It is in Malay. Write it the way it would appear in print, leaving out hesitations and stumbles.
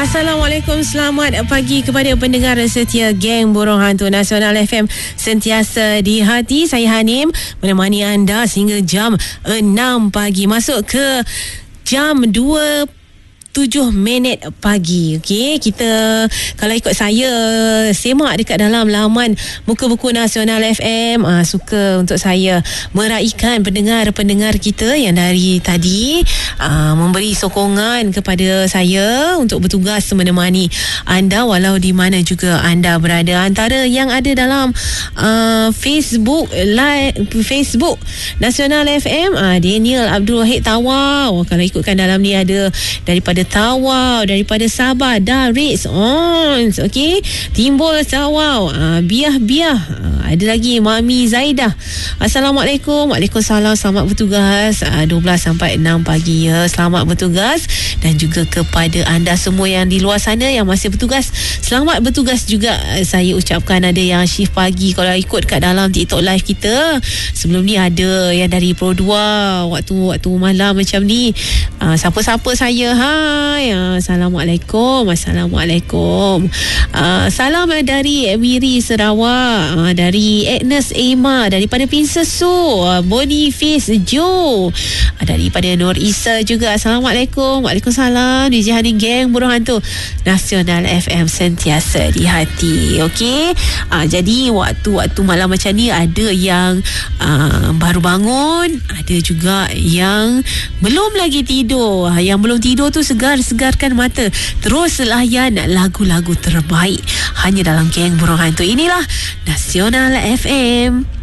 Assalamualaikum, selamat pagi kepada pendengar setia Geng Burung Hantu Nasional FM sentiasa di hati. Saya Hanim menemani anda sehingga jam 6 pagi, masuk ke jam 7 minit pagi. Okey, kita kalau ikut saya semak dekat dalam laman Muka Buku Nasional FM, suka untuk saya meraihkan pendengar-pendengar kita yang dari tadi memberi sokongan kepada saya untuk bertugas menemani anda walau di mana juga anda berada. Antara yang ada dalam Facebook Nasional FM, Daniel Abdul Wahid Tawau. Kalau ikutkan dalam ni ada daripada Tawau, daripada Sabah, Daris Ons, okey, Timbul Tawau, Biah, ada lagi Mami Zaidah. Assalamualaikum. Waalaikumsalam. Selamat bertugas 12 sampai 6 pagi ya. Selamat bertugas, dan juga kepada anda semua yang di luar sana yang masih bertugas, selamat bertugas juga saya ucapkan. Ada yang shift pagi, kalau ikut kat dalam TikTok live kita sebelum ni ada yang dari Pro 2 waktu malam macam ni. Siapa-siapa saya, hai, Assalamualaikum. Salam dari Wiri Sarawak, dari Agnes Emma, daripada Pinsesu, Boniface Joe, daripada Nur Isa juga. Assalamualaikum. Waalaikumsalam. DJ Hanin Geng Burung Hantu Nasional FM sentiasa di hati. Okey, jadi waktu malam macam ni ada yang baru bangun, ada juga yang belum lagi tidur. Yang belum tidur tu segarkan mata, terus layan lagu-lagu terbaik hanya dalam Geng Burung Hantu. Inilah Nasional FM.